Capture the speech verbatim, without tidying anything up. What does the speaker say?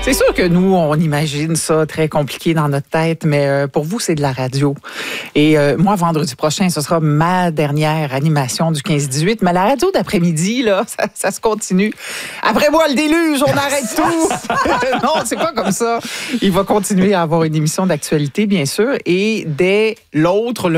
C'est sûr que nous, on imagine ça très compliqué dans notre tête, mais euh, pour vous, c'est de la radio. Et euh, moi, vendredi prochain, ce sera ma dernière animation du quinze dix-huit. Mais la radio d'après-midi, là, ça, ça se continue. Après moi, le déluge, on arrête tout. Non, c'est pas comme ça. Il va continuer à avoir une émission d'actualité, bien sûr. Et dès l'autre, le